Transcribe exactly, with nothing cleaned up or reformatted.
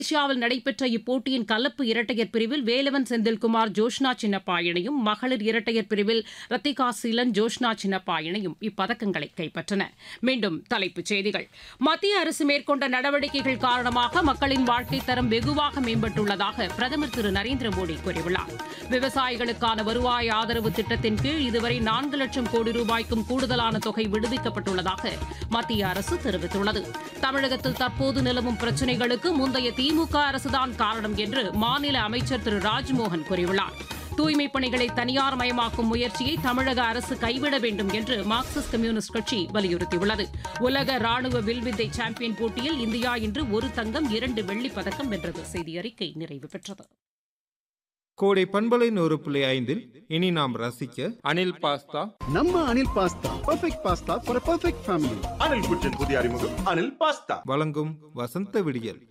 மலேசியாவில் நடைபெற்ற இப்போட்டியின் கலப்பு இரட்டையர் பிரிவில் வேலவன் செந்தில்குமார் ஜோஷ்னா சின்னப்பா இணையும், மகளிர் இரட்டையர் பிரிவில் ரத்திகா சீலன் ஜோஷ்னா சின்னப்பா இணையும் இப்பதக்கங்களை கைப்பற்றன. மீண்டும் தலைப்புச் செய்திகள். மத்திய அரசு மேற்கொண்ட நடவடிக்கைகள் காரணமாக மக்களின் வாழ்க்கைத் தரம் வெகுவாக மேம்பட்டுள்ளதாக பிரதமர் திரு நரேந்திர மோடி கூறியுள்ளார். விவசாயிகளுக்கான வருவாய் ஆதரவு திட்டத்தின் கீழ் இதுவரை நான்கு லட்சம் கோடி ரூபாய்க்கும் கூடுதலான தொகை விடுவிக்கப்பட்டுள்ளதாக மத்திய அரசு தெரிவித்துள்ளது. தமிழகத்தில் தற்போது நிலவும் பிரச்சினைகளுக்கு முந்தைய திமுக அரசுதான் காரணம் என்று மாநில அமைச்சர் திரு ராஜ்மோகன் கூறியுள்ளார். தூய்மைப் பணிகளை தனியார் மயமாக்கும் முயற்சியை தமிழக அரசு கைவிட வேண்டும் என்று மார்க்சிஸ்ட் கம்யூனிஸ்ட் கட்சி வலியுறுத்தியுள்ளது. உலக ராணுவ வில்வித்தை சாம்பியன் போட்டியில் இந்தியா இன்று ஒரு தங்கம் இரண்டு வெள்ளிப் பதக்கம் வென்றது. செய்தி அறிக்கை நிறைவு பெற்றது. கோடை பண்பலை நூறு புள்ளி ஐந்தில் இனி நாம் ரசிக்க அனில் பாஸ்தா. நம்ம Anil pasta perfect pasta for a perfect family. Anil குச்சின் புதிய அறிமுகம் அனில் பாஸ்தா வழங்கும் வசந்த விடியல்.